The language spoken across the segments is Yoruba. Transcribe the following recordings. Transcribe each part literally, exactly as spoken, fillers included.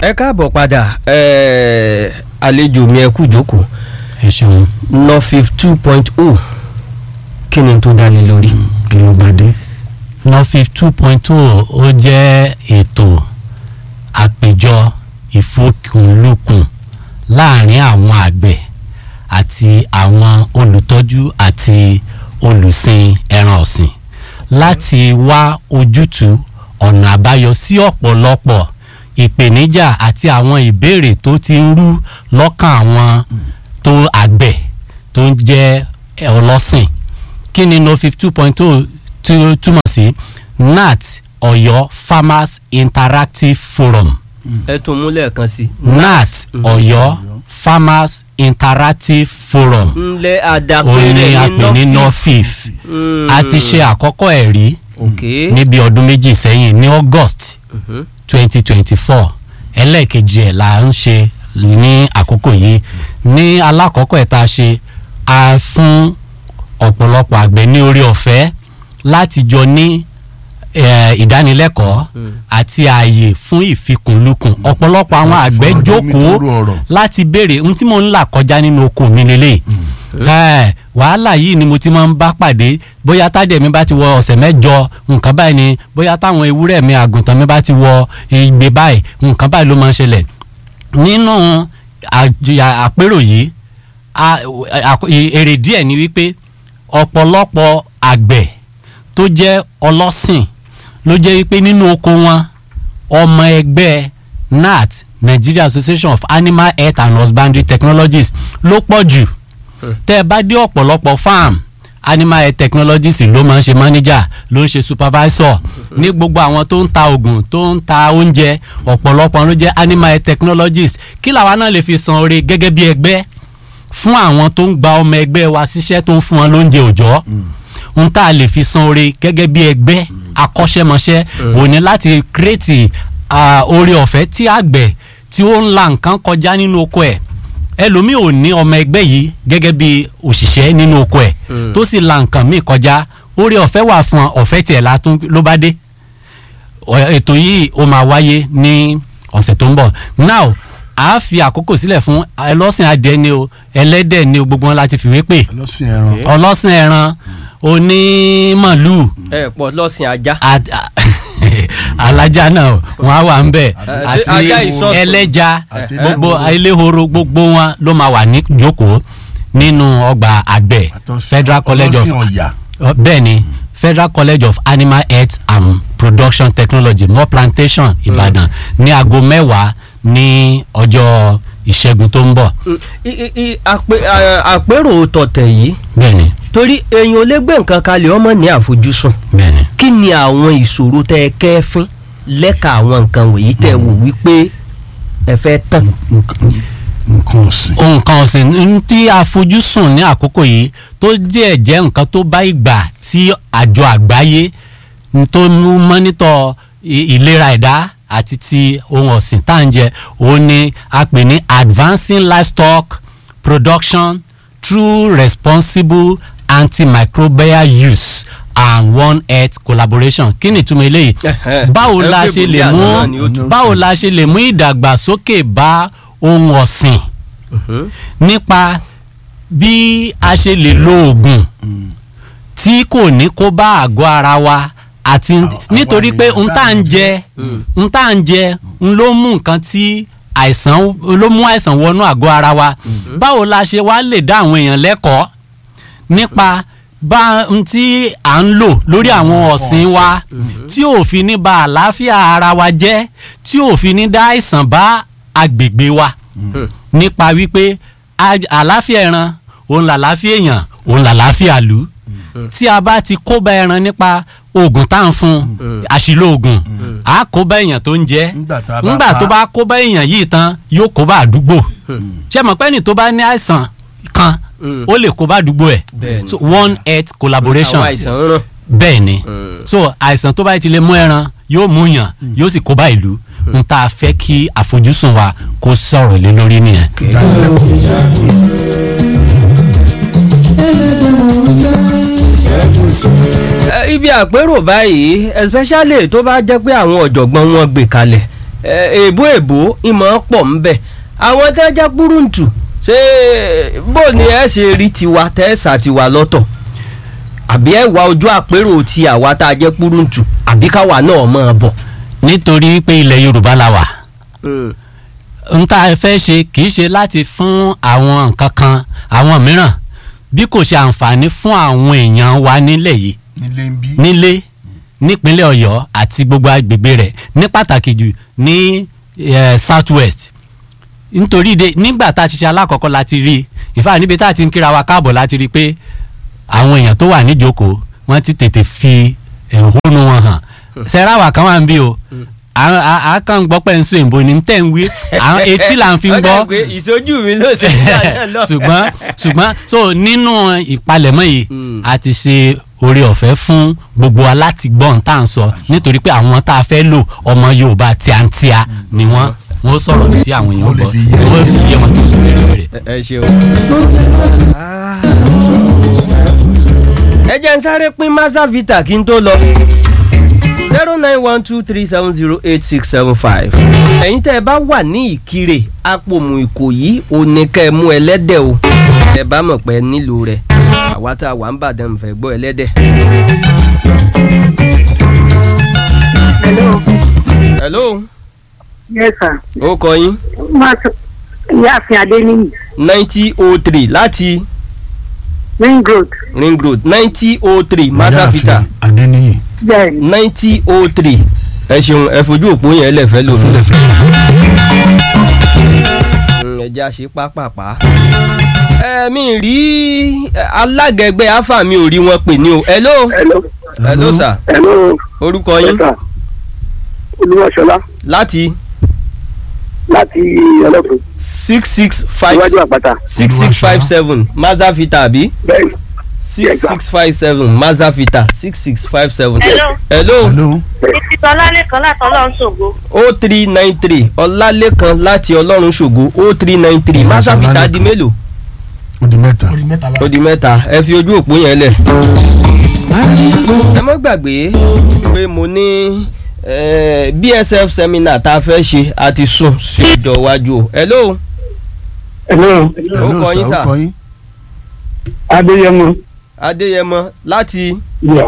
ẹ káàbọ̀ padà àlejò mi ẹ kú jókòó. ẹ ṣeun. nofif two point oh kí ni tó dá lé lórí. kí ló bá dé. nofif two point oh ó jẹ́ ètò àpéjọ ìfòkùnlùkùn láàrin àwọn àgbẹ̀ àti àwọn olùtọ́jú àti olùsìn ẹran ọ̀sìn láti wá ojútùú ọ̀nà àbáyọ sí ọ̀pọ̀lọpọ̀ ìpèníjà àti àwọn ìbéèrè tó ti ń rú lọ́kàn àwọn tó àgbẹ̀ tó ń jẹ́ ọlọ́sìn. kí ni nofif two point oh túmọ̀ sí? N A T Ọ̀yọ́ Farmers Interactive Forum. ẹ tún mú lẹ́ẹ̀kan sí. N A T Ọ̀yọ́ Farmers Interactive Forum. ńlẹ̀ àdàpẹ̀rẹ̀ òun ni a pè ní nofif. a ti ṣe àkọ́kọ́ ẹ̀ rí níbi ọdún méjì sẹ́yìn ní August twenty twenty four ẹlẹ́ẹ̀kejì ẹ̀ la ń ṣe ní àkókò yìí. ní alákọ̀ọ́kọ́ ẹ̀ tá a ṣe a fún ọ̀pọ̀lọpọ̀ àgbẹ̀ ní orí ọ̀fẹ́ láti jọ ní ìdánilẹ́kọ̀ọ́ àti ààyè fún ìfikùnlukùn. ọ̀pọ̀lọpọ̀ àwọn àgbẹ̀ jókòó láti béèrè ohun tí mo ń là kọjá nínú oko mi lélẹ̀. wàhálà yìí ni mo ti máa ń bá pàdé bóyá tádẹ̀ mi bá ti wọ ọ̀sẹ̀ mẹ́jọ nǹkan báyìí ni bóyá táwọn ewúrẹ́ mi àgùntàn mi bá ti wọ igbe báyìí nǹkan báyìí ló máa ń ṣẹlẹ̀. nínú àpérò yìí èrè díẹ̀ ni wípé ọ̀pọ̀lọpọ̀ àgbẹ̀ tó jẹ́ ọlọ́sìn ló jẹ́ wípé nínú oko wọn ọmọ ẹgbẹ́ N A T Nigeria Association of Animal Health and Husbandry Technologies ló pọ̀ jù. tẹ́ ẹ bá dé ọ̀pọ̀lọpọ̀ farm animal health technologies ló máa ń ṣe manager ló ń ṣe supervisor ní gbogbo àwọn tó ń ta oògùn tó ń ta oúnjẹ ọ̀pọ̀lọpọ̀ ló jẹ́ animal health technologies. kí làwa náà lè fi san oore gẹ́gẹ́ bí ẹgbẹ́ fún àwọn tó ń gba ọmọ ẹgbẹ́ wa síṣẹ́ tó ń fún wọn lóúnjẹ òòjọ́. n tá a lè fi san oore gẹ́gẹ́ bí ẹgbẹ́ akọ́ṣẹ́mọṣẹ́ òní láti kírètì oore ọ̀fẹ́ tí àgbẹ̀ tí ó ń la nǹkan kọjá nínú oko ẹ̀ ẹlòmíì ò ní ọmọ ẹgbẹ́ yìí gẹ́gẹ́ bí òṣìṣẹ́ nínú oko ẹ̀ tó sì la nǹkan míì kọjá oore ọ̀fẹ́ wà fún ọ̀fẹ́ tiẹ̀ ló bá dé. ètò yìí ó máa wáyé ní ọ̀sẹ̀ tó ń bọ̀. now a fi àkókò sílẹ̀ fún ẹlọ́sìn adìẹ ni o ẹlẹ́dẹ̀ ni o gbogbo wọn láti fìwé pè ọlọ́sìn ẹran onímọ̀lú ẹ pọ̀ lọ́sìn ajá alájà náà wọn á wà ń bẹ̀ àti ẹlẹ́ja gbogbo eléhoro gbogbo wọn ló máa wà ní jókòó nínú ọgbà àgbẹ̀ Federal College of bẹ́ẹ̀ ni Federal College of Animal Health and Production Technology More Plantation Ìbàdàn ní aago mẹ́wàá ní ọjọ́ ìṣẹ́gun tó ń bọ̀. àpérò tọ̀tẹ̀ yìí. bẹ́ẹ̀ni. torí èèyàn ò lè gbé nǹkan kalẹ̀ ọmọ ní àfojúsùn. bẹ́ẹ̀ni. kí ni àwọn ìṣòro tẹ́ ẹ kẹ́fín lẹ́ka àwọn nǹkan wọ̀nyí tẹ́ ẹ wò wípé ẹ fẹ́ tán. nǹkan ọ̀sìn. nǹkan ọ̀sìn tí àfojúsùn ní àkókò yìí tó díẹ̀ jẹ́ nǹkan tó bá ìgbà tí àjọ àgbáyé tó ń mọ́nítọ̀ ìlera ẹ̀dá àti ti ohun ọ̀sìn tá à ń jẹ òun ni a pè ní advancing livestock production through responsible antimicrobial use and one health collaboration. kí ni ìtumọ̀ eléyìí? báwo la ṣe lè mú báwo la ṣe lè mú ìdàgbàsókè bá ohun ọ̀sìn nípa bí a ṣe lè lo oògùn tí kò ní kó bá àgọ́ ara wa àti nítorí pé n tá ń jẹ n tá ń jẹ n ló mú nǹkan tí àìsàn ló mú àìsàn wọnú àgọ́ ara wa. báwo la ṣe wá lè dá àwọn èèyàn lẹ́kọ̀ọ́ nípa bá n tí à ń lò lórí àwọn ọ̀sìn wa tí ò fi ní ba àlàáfíà ara wa jẹ́ tí ò fi ní dá àìsàn bá agbègbè wa nípa wípé àlàáfíà ẹran òun làlàáfíà èèyàn òun làlàáfíà ìlú. tí a bá ti kó bá ẹran nípa oògùn tá à ń fún àṣìlò oògùn á kó bá èèyàn tó ń jẹ nígbà tó bá kó bá èèyàn yìí tán yóò kó bá àdúgbò. ṣé mọ̀ pé ẹni tó bá ní àìsàn kan ó lè kó bá àdúgbò ẹ̀. so one health collaboration bẹ́ẹ̀ ni so àìsàn tó bá ti lè mú ẹran yóò mú yàn yóò sì kó bá ìlú. n ta fẹ́ kí àfojúsùn wa kó sọ̀rọ̀ lé lórí nìyẹn. ibi àpérò báyìí especially tó bá jẹ́ pé àwọn ọ̀jọ̀gbọ́n wọn gbé kalẹ̀ èbó èbó ìmọ̀ pọ̀ ń bẹ̀ àwọn tẹ́ jẹ́ púrúǹtù ṣé bó ni ẹ ṣe rí tiwa tẹ́sà tiwa lọ́tọ̀ àbí ẹ wá ojú àpérò ti àwa tá a jẹ́ púrúǹtù àbí káwa náà máa bọ̀. nítorí pé ilẹ̀ Yorùbá la wà n ta fẹ́ ṣe kì í ṣe láti fún àwọn nǹkan kan àwọn mìíràn bí kò ṣe àǹfààní fún àwọn èèyàn wa nílẹ̀ yìí nílé nípínlẹ̀ Ọ̀yọ́ àti gbogbo agbègbè rẹ̀ ní pàtàkì jù ní South West nítorí de nígbà tá a ti ṣe alákọ̀ọ́kọ́ láti rí ìfà níbi tá a ti ń kíra wa káàbọ̀ láti rí pé àwọn èèyàn tó wà níjókòó wọ́n ti tètè fi ẹ̀hónú wọn hàn sẹ́ráwà kan wà ń bí o a kàn gbọ́ pé ń sún èèbó ní tẹ̀ ń wí àwọn etí là ń fi gbọ́ ìṣojú mi ló ṣe ṣùgbọ́n ṣùgbọ́n so nínú ìpalẹ̀mọ́ yìí a ti ṣe oore ọ̀fẹ́ fún gbogbo wa láti gbọ́ ń tà ń sọ nítorí pé àwọn tá a fẹ́ lò ọmọ Yorùbá tíátíá ni wọ́n wọ́n sọ̀rọ̀ sí àwọn èèyàn gbọ́ tí wọ́n fi yé wọn tó sì bẹ̀rẹ̀. ẹ ṣe o. ẹ jẹ́ ń sáré pín Mazavita kí n tó lọ zero nine one two three seven zero eight six seven five. ẹ̀yin tẹ́ ẹ bá wà ní Ìkirè Àpòmù Ìkòyí oníkẹ́ mú ẹlẹ́dẹ̀ o ẹ bá mọ̀ pé nílò rẹ̀ àwa tá a wà ń bàdàn fẹ́ gbọ́ ẹlẹ́dẹ̀. hello. hello. yes sir. ó kọ yín. ìyáàfin Adéníyì. ninety oh three láti. ring road. ring road ninety oh three Mazavita. ìyáàfin Adéníyì. ninety oh three ẹ ṣeun ẹ fojú òpó yẹn lẹfẹ lómi. ẹ jẹ́ àṣẹ pápápá. ẹ mi rí alága ẹgbẹ́ afa mi ò rí wọn pè ní o. hello. hello. hello sir. hello. orúkọ yín. Olúwaṣọlá. láti. láti ọlọ́pàá. six six five iwájú àpáta. six six five seven Mazavita àbí. bẹ́ẹ̀ni. six six five seven Mazavita six six five seven. hello. hello. hello. títí ọlálẹ́kan láti ọlọ́run ṣògo. o three nine three ọlálẹ́kan láti ọlọ́run ṣògo o three nine three Mazavita di mélòó. ó di mẹ́ta. ó di mẹ́ta ẹ fi ojú òpó yẹn lẹ̀. ẹ má gbàgbé pé mo ní B S F seminar tá a fẹ́ ṣe àti sùn sí ọjọ́ iwájú o. hello. hello. ó kọ yín sà. Adéyẹmọ. Adéyẹmọ láti. Yeah.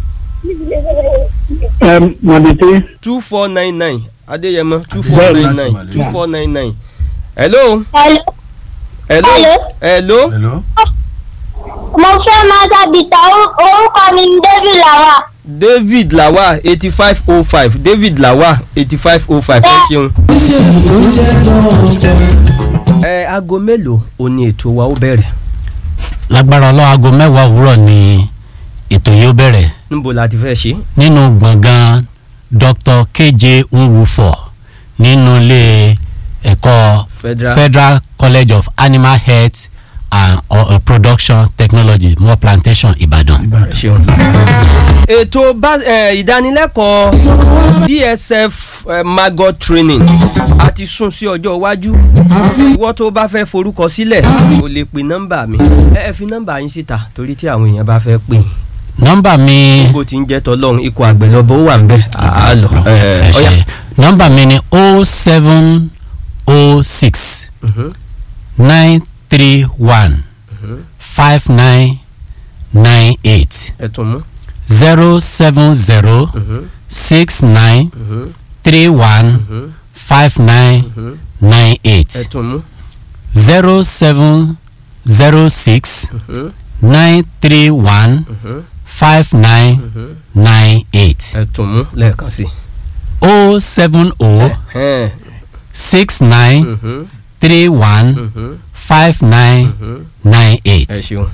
Um, Mọ̀dẹ̀tẹ̀. two four nine nine Adéyẹmọ two four nine nine two four nine nine. hello. hello. hello. hello. hello. mo fẹ́ Mazavita orúkọ mi ní David Lawa. David Lawa eighty five oh five David Lawa eighty five oh five ẹ ṣeun. ẹ aago mélòó o ní ètò wa ó bẹ̀rẹ̀. lágbára ọlọ́wọ́ aago mẹ́wàá òwúrọ̀ ni ètò yìí ó bẹ̀rẹ̀. níbo la ti fẹ́ ṣe. nínú gbọ̀ngàn Doctor K J Nwufo nínú ilé ẹ̀kọ́ Federal. Federal College of Animal Health and uh, Production Technology Mo Plantation Ìbàdàn. ṣeun. ètò ìdánilẹ́kọ̀ọ́ D S F maggot training a ti sún sí ọjọ́ iwájú ìwọ tó bá fẹ́ forúkọ sílẹ̀ o lè pe nọ́mbà mi ẹ fi nọ́mbà yín síta torí tí àwọn èèyàn bá fẹ́ pè yín. nọ́mbà mi. gbogbo tí ń jẹ́ tọ́lọ́run ikọ̀ àgbẹ̀lọ́bọ̀ ó wà ń bẹ̀ á lọ. nọ́mbà mi ni o seven o six nine three one five nine nine eight ẹ tún mú. zero seven zero six nine three one five nine nine eight ẹ tún mú. zero seven zero six nine three one five nine nine eight ẹ tún mú lẹ́ẹ̀kan sí. o seven o six nine three one five nine nine eight. ẹ ṣeun.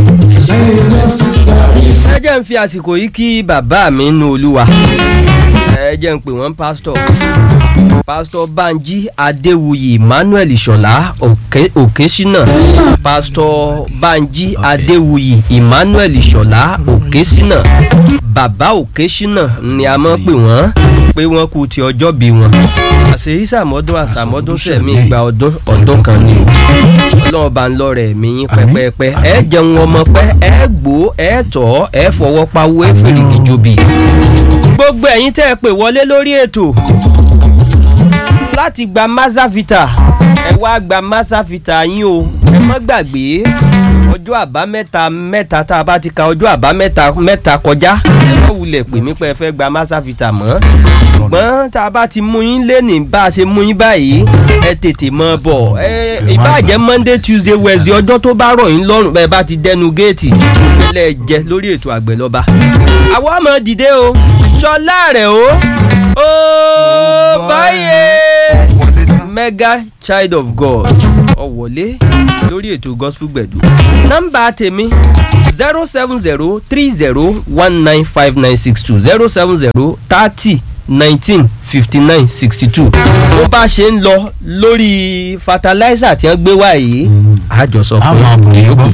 ẹ jẹ́ ń fi àsìkò yìí kí bàbá mi nínú Olúwa ẹ jẹ́ ń pè wọ́n pásítọ̀ pásítọ̀ Banji Adéwuyì Emmanuel Ìṣọ̀lá Òkèṣínà pásítọ̀ Banji Adéwuyì Emmanuel Ìṣọ̀lá Òkèṣínà bàbá Òkèṣínà ni a mọ̀ pé wọ́n pé wọ́n kú ti ọjọ́ bí wọn àṣeyí sàmọ́dún àṣàmọ́dún sẹ̀mí ìgbà ọdún ọdún kan ni ọlọ́run bá ń lọ rẹ̀ mí yín pẹ́pẹ́pẹ́ ẹ jẹun ọmọ pẹ́ ẹ gbó ẹ tọ́ ẹ fọwọ́ pawó ẹ fèrèkì jobi gbogbo ẹ̀yin tẹ́ ẹ pè wọlé lórí ètò láti gba Mazavita ẹ wá gba Mazavita yín o ẹ má gbàgbé ọjọ́ àbámẹ́ta mẹ́ta tá a bá ti ka ọjọ́ àbámẹ́ta mẹ́ta kọjá ẹ má wulẹ̀ pè mí pé ẹ fẹ́ gba Mazavita mọ́ ṣùgbọ́n tá a bá ti mú yín lẹ́nìí bá a ṣe mú yín báyìí ẹ tètè mọ́ bọ̀ ẹ ìbàjẹ́ Monday Tuesday Wednesday ọjọ́ tó bá rọ̀ yín lọ́rùn bẹ́ẹ̀ bá ti dẹnu géètì ẹlẹ́jẹ lórí ètò àgbẹ̀lọba àwọn ọmọ dìde o ṣọlá rẹ̀ o ó báyé mega child of God ọ̀wọ́lé lórí ètò gospel gbẹ̀dù nọ́mbà tèmi zero seven zero three zero one nine five nine six two zero seven zero thirty nineteen fifty nine sixty two bó bá ṣe ń lọ lórí fertilizer tí wọ́n gbé wá yìí àjọsọ fún yòókù